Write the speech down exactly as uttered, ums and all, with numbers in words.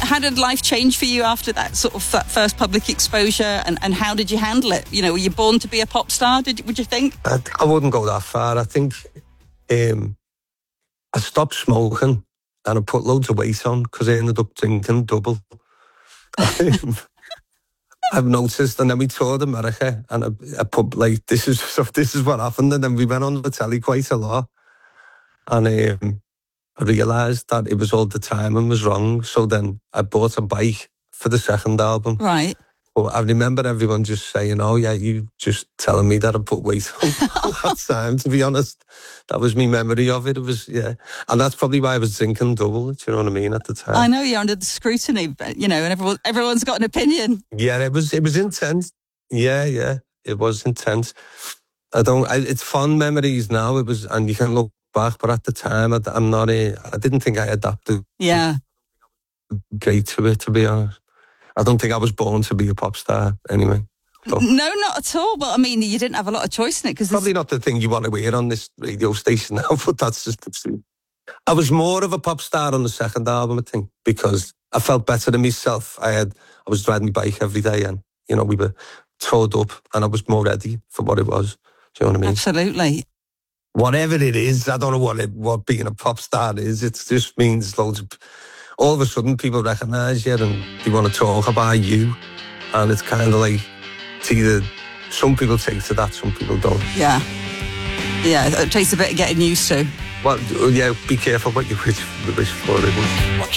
how did life change for you after that sort of f- first public exposure, and, and how did you handle it? You know, were you born to be a pop star, did, would you think? I, I wouldn't go that far. I think um, I stopped smoking and I put loads of weight on because I ended up drinking double. I've noticed, and then we toured America, and I, I put like this is this is what happened, and then we went on the telly quite a lot, and um, I realised that it was all the timing was wrong. So then I bought a bike for the second album. Right. But I remember everyone just saying, "Oh yeah, you just telling me that I put weight on." That time, to be honest, that was my memory of it. It was yeah, and that's probably why I was drinking double. Do you know what I mean? At the time, I know you're under the scrutiny, but you know, and everyone everyone's got an opinion. Yeah, it was it was intense. Yeah, yeah, it was intense. I don't. I, it's fond memories now. It was, and you can look back, but at the time, I, I'm not a. I didn't think I adapted. Yeah, great to it, to be honest. I don't think I was born to be a pop star anyway. So. No, not at all. But I mean, you didn't have a lot of choice in it. Cause probably not the thing you want to hear on this radio station now, but that's just the truth. I was more of a pop star on the second album, I think, because I felt better than myself. I had, I was riding my bike every day, and you know, we were toured up, and I was more ready for what it was. Do you know what I mean? Absolutely. Whatever it is, I don't know what it, what being a pop star is. It just means loads of. All of a sudden, people recognise you and they want to talk about you, and it's kind of like, it's either some people take to that, some people don't. Yeah, yeah, it takes a bit of getting used to. Well, yeah, be careful what you wish, wish for, isn't it?